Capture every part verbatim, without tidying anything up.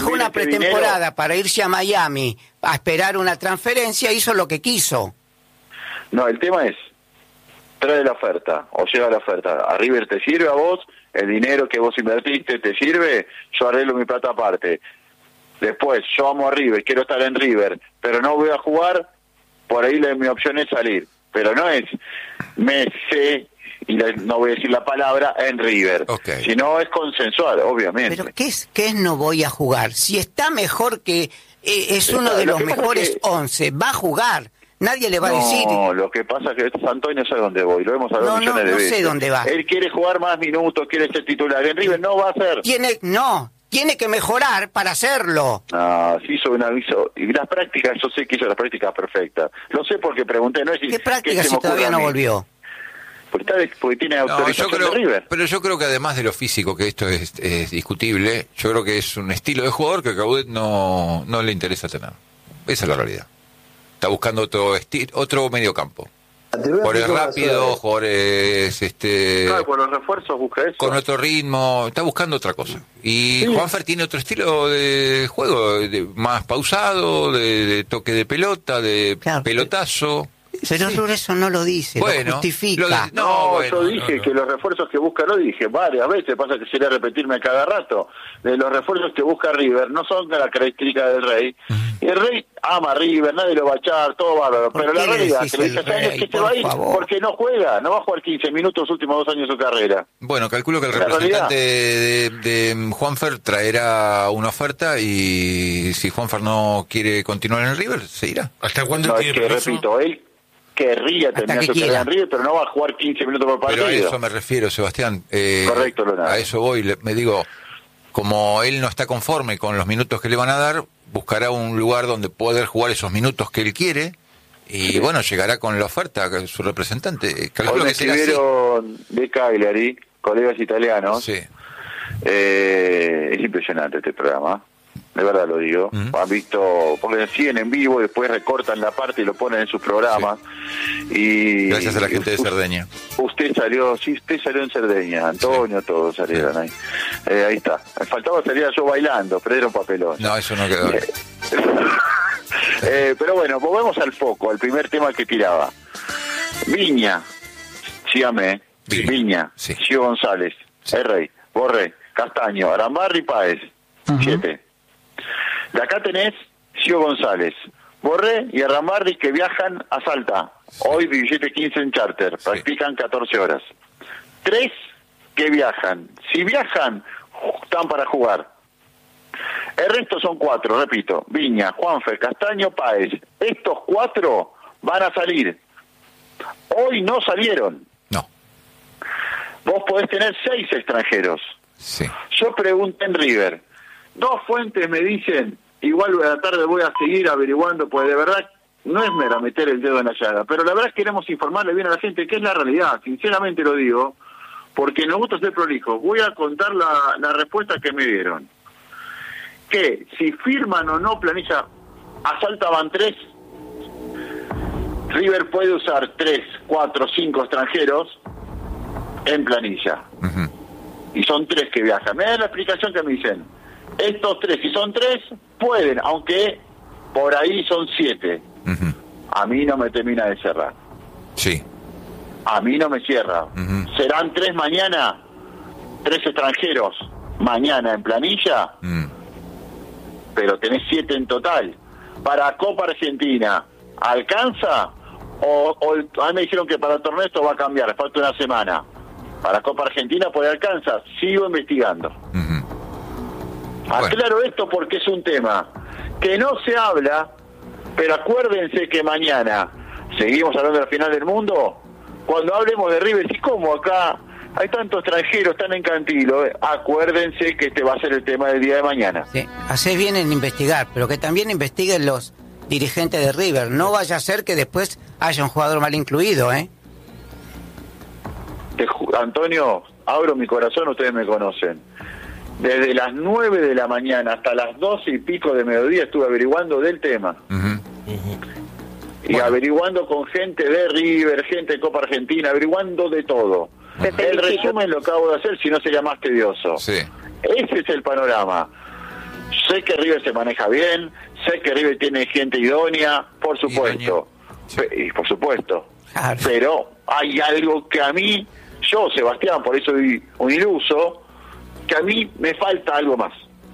dejó una pretemporada dinero para irse a Miami a esperar una transferencia, hizo lo que quiso. No, el tema es, trae la oferta, o llega la oferta. ¿A River te sirve a vos? ¿El dinero que vos invertiste te sirve? Yo arreglo mi plata aparte. Después, yo amo a River, quiero estar en River, pero no voy a jugar, por ahí la, mi opción es salir. Pero no es, me sé, y la, no voy a decir la palabra, en River. Okay. Si no, es consensual, obviamente. ¿Pero qué es, qué es no voy a jugar? Si está mejor que... Eh, es uno de los mejores que... once, va a jugar. Nadie le va no, a decir... No, lo que pasa es que este Antonio sabe dónde voy, lo hemos hablado no, millones no, de no veces. No sé dónde va. Él quiere jugar más minutos, quiere ser titular. En River no va a ser. Tiene, no, tiene que mejorar para hacerlo. Ah, sí hizo un aviso. Y las prácticas, yo sé que hizo las prácticas perfectas. Lo sé porque pregunté, no es... ¿Qué prácticas si todavía no volvió? Porque, está, porque tiene autorización no, yo creo, de River. Pero yo creo que además de lo físico, que esto es, es discutible, yo creo que es un estilo de jugador que a Caudet no, no le interesa tener. Esa es la realidad. Está buscando otro esti- otro mediocampo. Jugadores rápidos, jugadores este, claro, por los refuerzos busca eso. Con otro ritmo, está buscando otra cosa. Y sí. Juanfer tiene otro estilo de juego, de, más pausado, de, de toque de pelota, de claro, pelotazo. Pero sí. Eso no lo dice, bueno, lo justifica. Lo de, no, no bueno, yo dije no, no. que los refuerzos que busca, lo dije varias veces, pasa que sería repetirme a cada rato. De los refuerzos que busca River no son características del Rey. Uh-huh. Y el Rey ama a River, nadie lo va a echar, todo bárbaro. Pero la realidad es que le dice que se va a ir porque no juega, no va a jugar quince minutos los últimos dos años de su carrera. Bueno, calculo que el la representante de, de, de Juanfer traerá una oferta y si Juanfer no quiere continuar en el River, se irá. ¿Hasta cuándo no, tiene es que, permiso? Repito, él querría terminar su carrera en River, pero no va a jugar quince minutos por partido. Pero a eso me refiero, Sebastián. Eh, Correcto, Leonardo. A eso voy, le, me digo, como él no está conforme con los minutos que le van a dar, buscará un lugar donde poder jugar esos minutos que él quiere y sí. Bueno, llegará con la oferta su representante. Calculo que escribieron de Cagliari, colegas italianos. Sí. Eh, es impresionante este programa. De verdad lo digo, uh-huh. Han visto, porque siguen en vivo y después recortan la parte y lo ponen en sus programas. Sí. Y gracias a la gente de Cerdeña. Usted salió, sí, usted salió en Cerdeña, Antonio, sí. Todos salieron sí. ahí. Eh, ahí está. Me faltaba salir yo bailando, pero era un papelón. No, eso no quedó. Eh, eh, pero bueno, volvemos al foco, al primer tema que tiraba. Viña, sígame, sí. Viña, sí. Gio González, sí. El Rey, Borré, Castaño, Arambarri, Páez, uh-huh. Siete. De acá tenés Gio González, Borré y Arramarri que viajan a Salta. Sí. Hoy billete quince en charter, sí. Practican catorce horas. Tres que viajan. Si viajan, están para jugar. El resto son cuatro, repito. Viña, Juanfer, Castaño, Páez. Estos cuatro van a salir. Hoy no salieron. No. Vos podés tener seis extranjeros. Sí. Yo pregunté en River. Dos fuentes me dicen, igual a la tarde voy a seguir averiguando, pues de verdad no es mera meter el dedo en la llaga, pero la verdad es que queremos informarle bien a la gente qué es la realidad, sinceramente lo digo, porque nos gusta ser prolijos. Voy a contar la, la respuesta que me dieron. Que si firman o no planilla, a Salta van tres, River puede usar tres, cuatro, cinco extranjeros en planilla. Uh-huh. Y son tres que viajan. Me dan la explicación que me dicen. Estos tres, si son tres, pueden, aunque por ahí son siete. Uh-huh. A mí no me termina de cerrar. Sí. A mí no me cierra. Uh-huh. ¿Serán tres mañana? ¿Tres extranjeros mañana en planilla? Uh-huh. Pero tenés siete en total. Para Copa Argentina, ¿alcanza? O, o a mí me dijeron que para el torneo esto va a cambiar, falta una semana. Para Copa Argentina, ¿por ahí alcanza? Sigo investigando. Uh-huh. Aclaro bueno. Esto porque es un tema que no se habla, pero acuérdense que mañana seguimos hablando de la final del mundo. Cuando hablemos de River, ¿y cómo acá hay tantos extranjeros, tan en Cantilo? Eh? Acuérdense que este va a ser el tema del día de mañana. Sí, hacés bien en investigar, pero que también investiguen los dirigentes de River. No vaya a ser que después haya un jugador mal incluido, ¿eh? Te, Antonio, abro mi corazón, ustedes me conocen. Desde las nueve de la mañana hasta las doce y pico de mediodía estuve averiguando del tema. Uh-huh. Uh-huh. Y bueno. Averiguando con gente de River, gente de Copa Argentina, averiguando de todo. Uh-huh. El resumen lo acabo de hacer, si no sería más tedioso. Sí. Ese es el panorama. Sé que River se maneja bien, sé que River tiene gente idónea, por supuesto, sí. y por supuesto, Claro. pero hay algo que a mí, yo, Sebastián, por eso soy un iluso, que a mí me falta algo más.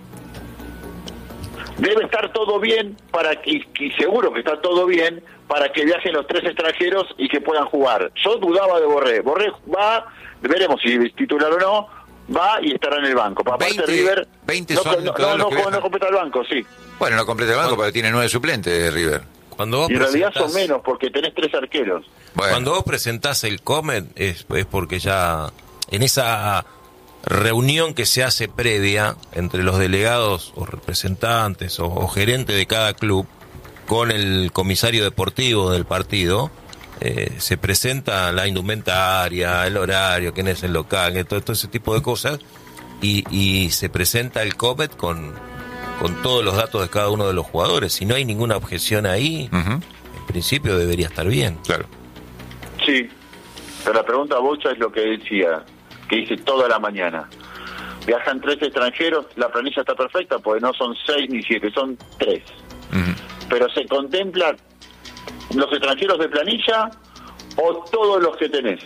Debe estar todo bien para que, y seguro que está todo bien para que viajen los tres extranjeros y que puedan jugar. Yo dudaba de Borré. Borré va, veremos si es titular o no, va y estará en el banco. Aparte veinte, River veinte no, son no, todos no, los que no, viajan. no completa el banco, sí. Bueno, no completa el banco, pero tiene nueve suplentes River. Cuando vos Y en realidad presentás- son menos porque tenés tres arqueros. Bueno, Cuando vos presentás el Comet es, es porque ya en esa reunión que se hace previa entre los delegados o representantes o, o gerentes de cada club con el comisario deportivo del partido, eh, se presenta la indumentaria, el horario, quién es el local, todo, todo ese tipo de cosas, y, y se presenta el Comet con, con todos los datos de cada uno de los jugadores. Si no hay ninguna objeción ahí, ujú, en principio debería estar bien. claro. Sí, pero la pregunta a Bocha es lo que decía, que dice toda la mañana. Viajan tres extranjeros, la planilla está perfecta, porque no son seis ni siete, son tres. Ujú. Pero se contemplan los extranjeros de planilla o todos los que tenés.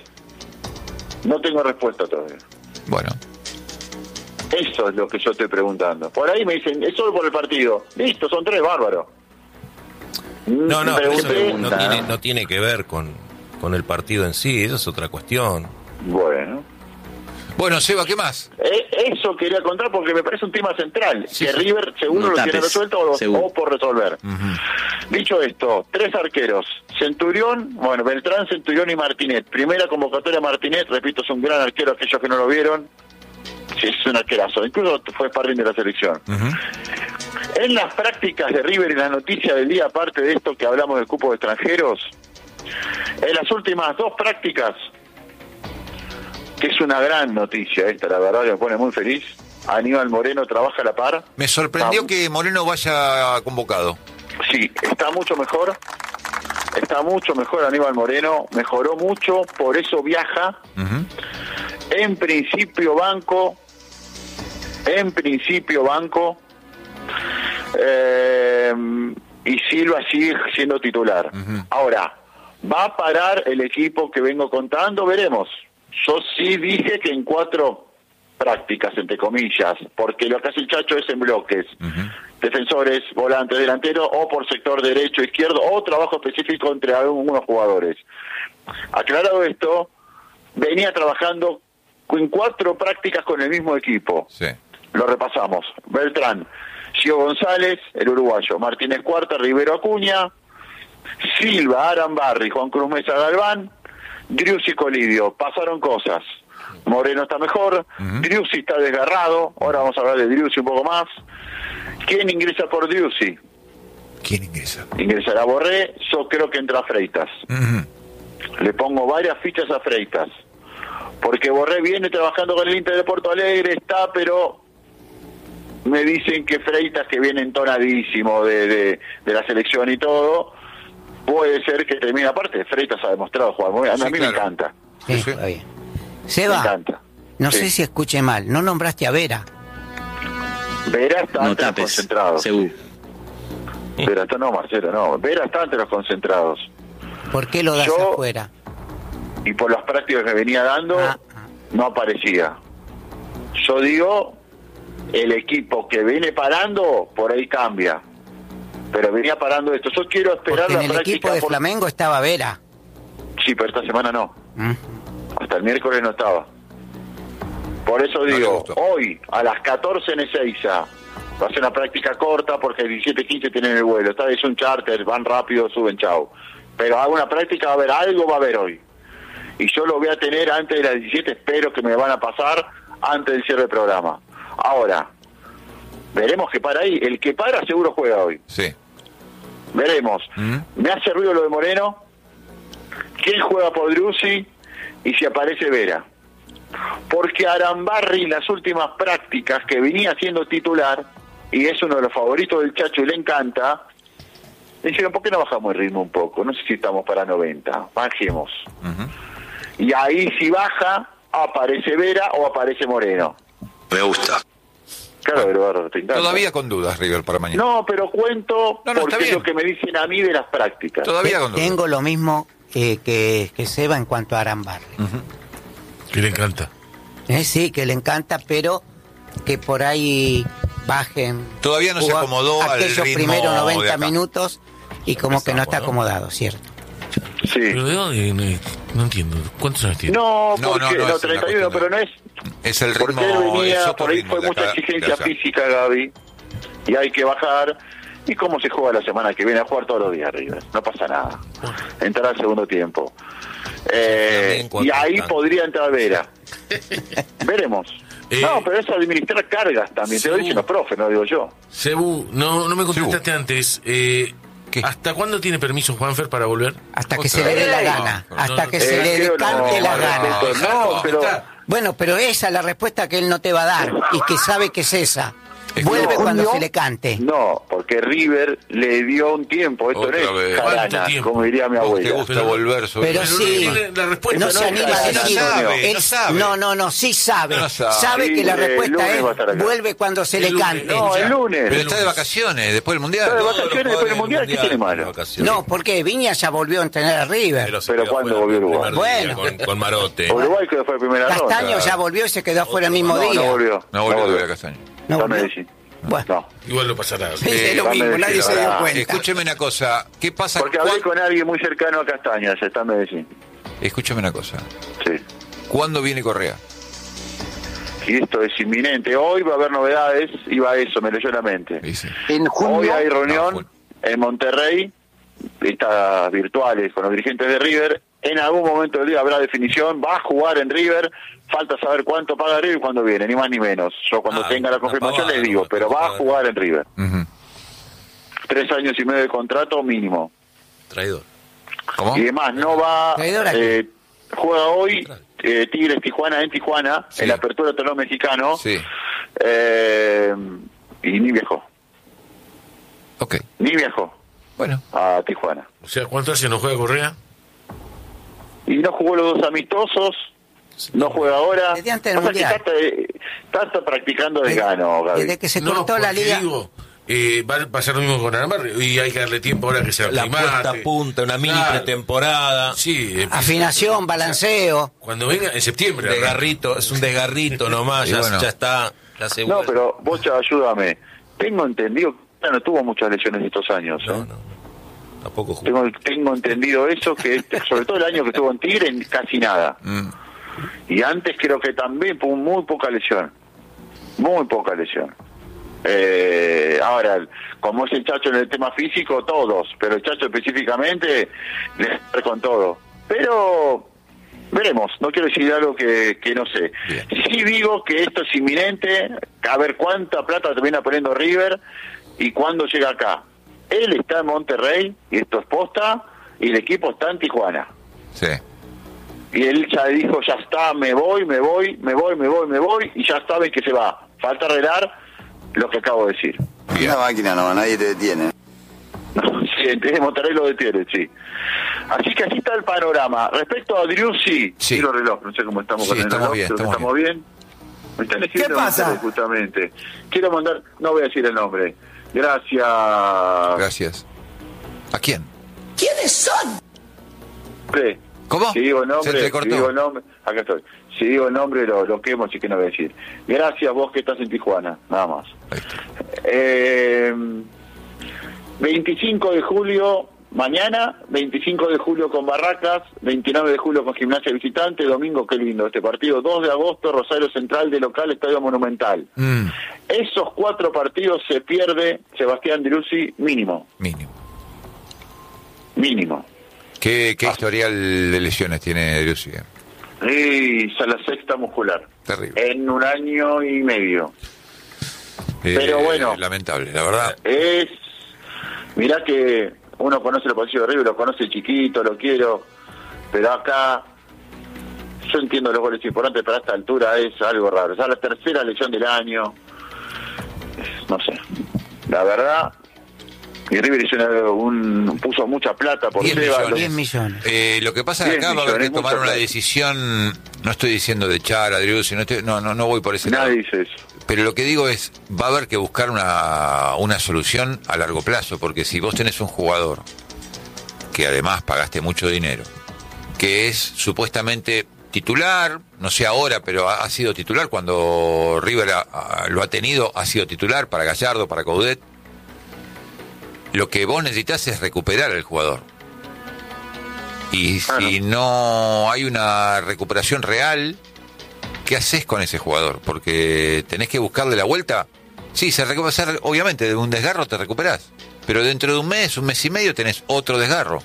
No tengo respuesta todavía. Bueno, Eso es lo que yo estoy preguntando. Por ahí me dicen, es solo por el partido. Listo, son tres, bárbaro. No, no, pero eso Pregunté, no, tiene, no tiene que ver con, con el partido en sí, eso es otra cuestión. Bueno. bueno, Seba, ¿qué más? Eh, Eso quería contar porque me parece un tema central, Sí, que sí. River seguro No lo tapes, tiene resuelto o, seguro. o por resolver. Dicho esto, tres arqueros, Centurión, bueno, Beltrán, Centurión y Martínez. Primera convocatoria Martínez, repito, es un gran arquero, aquellos que no lo vieron, sí, es un arquerazo, incluso fue sparring de la selección. Ujú. En las prácticas de River y la noticia del día, aparte de esto que hablamos del cupo de extranjeros, en las últimas dos prácticas, que es una gran noticia esta, la verdad que me pone muy feliz, Aníbal Moreno trabaja a la par. Me sorprendió Ah, que Moreno vaya convocado. Sí, está mucho mejor, está mucho mejor Aníbal Moreno, mejoró mucho, por eso viaja. Ujú. En principio banco, en principio banco, eh, y Silva sigue siendo titular. Ujú. Ahora, ¿va a parar el equipo que vengo contando? Veremos. Yo sí dije que en cuatro prácticas, entre comillas, porque lo que hace el Chacho es en bloques. Ujú. Defensores, volantes, delanteros, o por sector derecho, izquierdo, o trabajo específico entre algunos jugadores. Aclarado esto, venía trabajando en cuatro prácticas con el mismo equipo. Sí. Lo repasamos. Beltrán, Gio González, el uruguayo, Martínez Cuarta, Rivero Acuña, Silva, Arambarri, Juan Cruz Mesa Galván, Driussi Colidio. Pasaron cosas. Moreno está mejor, Ujú. Driussi está desgarrado, ahora vamos a hablar de Driussi un poco más. ¿Quién ingresa por Driussi? ¿Quién ingresa? Ingresará Borré, yo creo que entra Freitas. Ujú. Le pongo varias fichas a Freitas, porque Borré viene trabajando con el Inter de Porto Alegre, está, pero me dicen que Freitas, que viene entonadísimo de, de, de la selección y todo, puede ser que termine. Aparte, Freitas ha demostrado jugar muy bien, a Sí, mí me claro. encanta, Sí, Sí, sí. está bien. me Seba, encanta. no Sí. sé si escuché mal, no nombraste a Vera. Vera está No ante los tapes, concentrados. seguro. Vera está, no, Marcelo, no. Vera está ante los concentrados. ¿Por qué lo das Yo- afuera? Y por las prácticas que venía dando, Ah, ah. no aparecía. Yo digo, el equipo que viene parando, por ahí cambia. Pero venía parando esto. Yo quiero esperar Porque en la el práctica. equipo de por- Flamengo estaba Vera. Sí, pero esta semana no. Mm. Hasta el miércoles no estaba. Por eso le digo, gustó. hoy a las catorce en Ezeiza va a ser una práctica corta porque el diecisiete quince tienen el vuelo. Esta vez es un charter, van rápido, suben, chao. Pero hago una práctica, va a haber algo, va a haber hoy. Y yo lo voy a tener antes de las diecisiete, espero que me van a pasar antes del cierre del programa. Ahora, veremos que para ahí. El que para seguro juega hoy. Sí. Veremos. Mm. Me hace ruido lo de Moreno. ¿Quién juega por Driussi? Y si aparece Vera. Porque Arambarri en las últimas prácticas que venía siendo titular, y es uno de los favoritos del Chacho y le encanta, le dijeron, ¿por qué no bajamos el ritmo un poco? No sé si estamos para noventa, bajemos. Ujú. Y ahí si baja, aparece Vera o aparece Moreno. Me gusta. Claro, pero Eduardo, te encanta. Todavía con dudas River para mañana. No, pero cuento No, no, porque está es bien. lo que me dicen a mí de las prácticas. Todavía con dudas. Tengo lo mismo eh, que, que Seba en cuanto a Arambarri. Que le encanta. Eh, sí, que le encanta, pero que por ahí bajen. Todavía no se jugar acomodó al aquellos ritmo primeros de noventa acá. minutos y como que no está ¿no? acomodado, ¿cierto? Sí. Pero de dónde, no, no entiendo. ¿Cuántos años tiene? No, No, porque no, no, no, es una treinta y uno, cuestión pero de- no es Es el porque ritmo, él es venía, otro por ahí ritmo fue de mucha acá, de exigencia allá. física, Gaby, y hay que bajar. ¿Y cómo se juega la semana que viene? A jugar todos los días, River. No pasa nada. Entrará al segundo tiempo. Eh, Flamenco, y ahí acá. podría entrar Vera. Veremos. Eh, no, pero eso administrar cargas también. Te lo según- dicen los profes, no digo yo. Cebu, no, no me contestaste antes. Eh, ¿Qué? ¿Hasta cuándo tiene permiso Juanfer para volver? Hasta que Otra se le dé la vez. gana, No, hasta no, que no. se Eh, le creo decante no, la no, gana. no, no, pero Bueno, pero esa es la respuesta que él no te va a dar y que sabe que es esa. Vuelve No, cuando no. se le cante. no, porque River le dio un tiempo. Esto Otra no vez. es ¿Cuánto jarana, tiempo? como diría mi Vos te abuela. gusta Pero- volver sobre Pero Pero no sí, tiene la respuesta, no se no, anima a no decir. sabe, Él- no sabe. no, no, no, sí sabe. No sabe. Sabe Sí, que la el respuesta lunes va a estar es acá. vuelve cuando se El le lunes. cante. No, el lunes. Pero está de vacaciones, después del Mundial. Está de Todos los vacaciones después del jugadores Mundial, ¿qué tiene malo? vacaciones. No, porque Viña ya volvió a entrenar a River. se Pero quedó ¿cuándo fuera volvió el Uruguay? primer día Bueno. Con, con Marote. Uruguay que fue primera ronda. Castaño ya volvió y se quedó fuera el mismo No, día. no volvió. No volvió todavía Castaño. No Dame volvió. decir. Bueno, No. Igual no pasará. sí, es lo dame mismo, decir, nadie se la dio verdad. cuenta. Escúcheme una cosa, ¿qué pasa? Porque hablé cuán- con alguien muy cercano a Castaña, se está en Medellín. Escúcheme una cosa, Sí. ¿cuándo viene Correa? Y esto es inminente. Hoy va a haber novedades, iba a eso, me leyó la mente. Dice. Hoy hay reunión No, en Monterrey, estas virtuales con los dirigentes de River. En algún momento del día habrá definición, va a jugar en River, falta saber cuánto paga River y cuándo viene, ni más ni menos. Yo cuando Ah, tenga la una confirmación pavada, les digo, no, pero va a no. jugar en River. Ujú. Tres años y medio de contrato mínimo. Traidor. ¿Cómo? Y además no va, Traidor aquí. eh, juega hoy eh, Tigres Tijuana en Tijuana, Sí. en la apertura del torneo mexicano, Sí, eh, y ni viajó, ok. ni viajó Bueno, a Tijuana. O sea, ¿cuánto hace no juega Correa? Y no jugó los dos amistosos, no juega ahora. Desde antes del Pasa que Mundial. está, eh, está practicando de gano, Gaby. Desde que se No, cortó la porque liga. digo, eh, va a pasar lo mismo con Arambarri y hay que darle tiempo ahora que se La aclimate. puesta a punta, una mini Claro. pretemporada. Sí, eh, Afinación, balanceo. cuando venga en septiembre. arranca. Desgarrito, es un desgarrito nomás, Y ya, bueno. ya está. Ya se No, vuelve. pero vos ya ayúdame. Tengo entendido que no tuvo muchas lesiones estos años. No, ¿eh? no. Tampoco jugó. Tengo, tengo entendido eso, que este- sobre todo el año que estuvo en Tigre, casi nada. mm, Y antes creo que también fue muy poca lesión. Muy poca lesión. Eh, ahora, como es el Chacho en el tema físico, todos, pero el Chacho específicamente le está con todo. Pero veremos, no quiero decir algo que, que no sé. Bien. Sí digo que esto es inminente, a ver cuánta plata termina poniendo River y cuándo llega acá. Él está en Monterrey, y esto es posta, y el equipo está en Tijuana. sí. Y él ya dijo, ya está, me voy, me voy, me voy, me voy, me voy, y ya saben que se va. Falta arreglar lo que acabo de decir. Bien. Una máquina no, nadie te detiene. Sí, en Monterrey lo detiene, sí. Así que así está el panorama. Respecto a Driussi, Sí. miro el reloj, no sé cómo estamos Sí, con el estamos reloj, bien, creo que estamos estamos bien. Me están escribiendo ¿Qué pasa? mensajes, justamente. Quiero mandar, no voy a decir el nombre. Gracias. Gracias. ¿A quién? ¿Qué? ¿Cómo? Si digo el Se nombre, entrecortó. si digo el nombre, acá estoy. Si digo el nombre lo, lo quemo, así que no voy a decir. Gracias vos que estás en Tijuana, nada más. Ahí está. Eh, veinticinco de julio, mañana, veinticinco de julio con Barracas, veintinueve de julio con Gimnasia Visitante, domingo, qué lindo este partido, dos de agosto, Rosario Central de local, Estadio Monumental. Mm, Esos cuatro partidos se pierde Sebastián Driussi mínimo, mínimo. mínimo. ¿Qué, qué historial de lesiones tiene Driussi? Y a la sexta muscular. Terrible. En un año y medio. Eh, Pero bueno. Lamentable, la verdad. Es, mirá que uno conoce el pasillo de River, lo conoce chiquito, lo quiero, pero acá yo entiendo los goles importantes, pero a esta altura es algo raro. Ya la tercera lesión del año, no sé, la verdad. Y River hizo una- un, puso mucha plata por diez Seba. millones. diez millones. Eh, lo que pasa es que diez acá va a haber que millones, tomar mucha una plata. decisión, no estoy diciendo de echar a Driussi, no, estoy- no, no, no voy por ese lado. Nadie dice eso. Pero lo que digo es, va a haber que buscar una, una solución a largo plazo, porque si vos tenés un jugador que además pagaste mucho dinero, que es supuestamente titular, no sé ahora, pero ha, ha sido titular cuando River ha, ha, lo ha tenido, ha sido titular para Gallardo, para Coudet, lo que vos necesitas es recuperar al jugador. Y claro, si no hay una recuperación real, ¿qué haces con ese jugador? Porque tenés que buscarle la vuelta. Sí, se recupera, obviamente, de un desgarro te recuperás, pero dentro de un mes, un mes y medio tenés otro desgarro.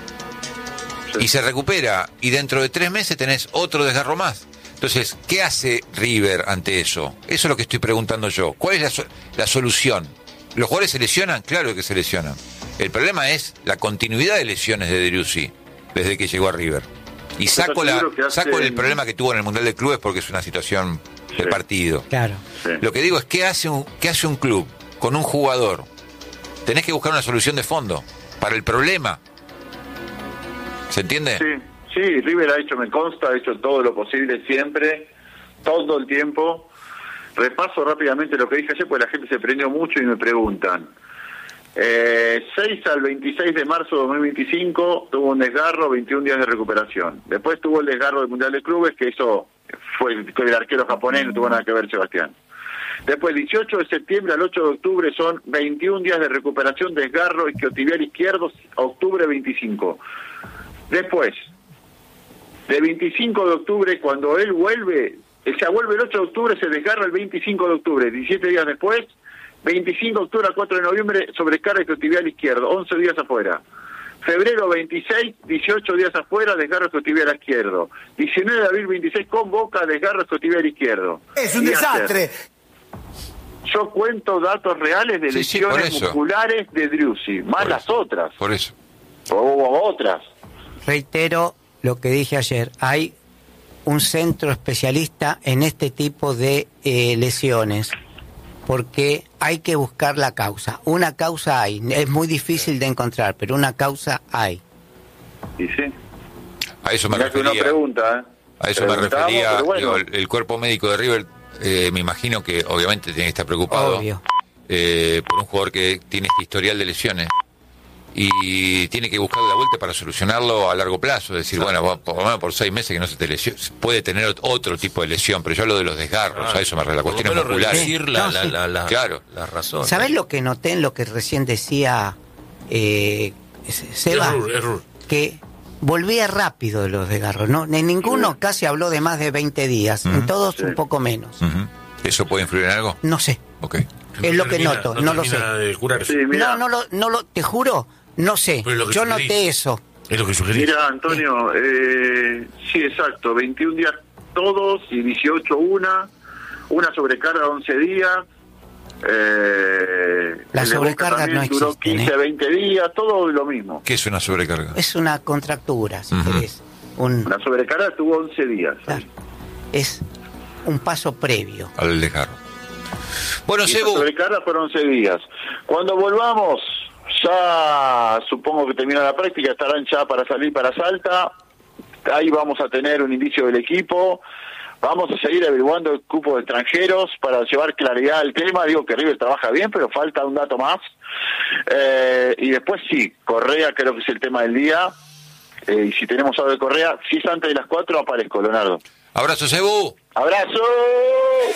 Sí. Y se recupera, y dentro de tres meses tenés otro desgarro más. Entonces, ¿qué hace River ante eso? Eso es lo que estoy preguntando yo. ¿Cuál es la, so- la solución? ¿Los jugadores se lesionan? Claro que se lesionan. El problema es la continuidad de lesiones de Driussi desde que llegó a River. Y saco, la, saco el problema que tuvo en el Mundial de Clubes porque es una situación de sí. partido. Claro. Sí. Lo que digo es, ¿qué hace, un, ¿qué hace un club con un jugador? Tenés que buscar una solución de fondo para el problema. ¿Se entiende? Sí, sí, River ha hecho, me consta, ha hecho todo lo posible siempre, todo el tiempo. Repaso rápidamente lo que dije ayer, porque la gente se prendió mucho y me preguntan. Eh, seis al veintiséis de marzo de dos mil veinticinco tuvo un desgarro, veintiún días de recuperación. Después tuvo el desgarro del Mundial de Clubes, que eso fue el, el arquero japonés, no tuvo nada que ver Sebastián. Después, el dieciocho de septiembre al ocho de octubre son veintiún días de recuperación, desgarro isquiotibial izquierdo, octubre veinticinco. Después, de veinticinco de octubre, cuando él vuelve, o sea, vuelve el ocho de octubre, se desgarra el veinticinco de octubre, diecisiete días después, veinticinco de octubre al cuatro de noviembre, sobrecarga isquiotibial izquierdo, once días afuera. Febrero veintiséis, dieciocho días afuera, desgarro isquiotibial izquierdo. diecinueve de abril veintiséis, convoca, desgarro isquiotibial izquierdo. Es un desastre. Yo cuento datos reales de sí, lesiones sí, musculares de Driussi, más por las eso, otras. Por eso. O otras. Reitero lo que dije ayer, hay un centro especialista en este tipo de eh, lesiones, porque hay que buscar la causa. Una causa hay, es muy difícil de encontrar, pero una causa hay. ¿Y sí? A eso me Mirá que refería. una pregunta, ¿eh? A eso me refería. Bueno. Digo, el, el cuerpo médico de River, eh, me imagino que obviamente tiene que estar preocupado eh, por un jugador que tiene este historial de lesiones. Y tiene que buscar la vuelta para solucionarlo a largo plazo. Es decir, bueno, por lo menos por seis meses que no se te lesione. Puede tener otro tipo de lesión, pero yo hablo de los desgarros, ah, a eso me refiero, la cuestión muscular. La, la, la, la, claro. La razón. ¿Sabés lo que noté en lo que recién decía eh, Seba? Error, error. Que volvía rápido de los desgarros, ¿no? En ninguno sí. casi habló de más de veinte días, uh-huh. en todos sí. un poco menos. Uh-huh. ¿Eso puede influir en algo? No sé. Okay. Es lo que noto, no, no lo sé. Sí, no, no lo, no lo, te juro, no sé. Yo noté eso. Es lo que sugerís. Mira, Antonio, eh, sí, exacto, veintiún días todos y dieciocho una, una sobrecarga de once días. Eh, la sobrecarga no existe. Duró quince, ¿eh? veinte días, todo lo mismo. ¿Qué es una sobrecarga? Es una contractura, si uh-huh. querés. Un... La sobrecarga tuvo once días. Claro. Es un paso previo al desgarro. Bueno, y Sebu. La sobrecarga fueron once días. Cuando volvamos, ya supongo que termina la práctica, estarán ya para salir para Salta. Ahí vamos a tener un indicio del equipo. Vamos a seguir averiguando el cupo de extranjeros para llevar claridad al tema. Digo que River trabaja bien, pero falta un dato más. Eh, y después sí, Correa creo que es el tema del día. Eh, y si tenemos algo de Correa, si es antes de las cuatro, aparezco, Leonardo. Abrazo, Sebu. ¡Abrazo!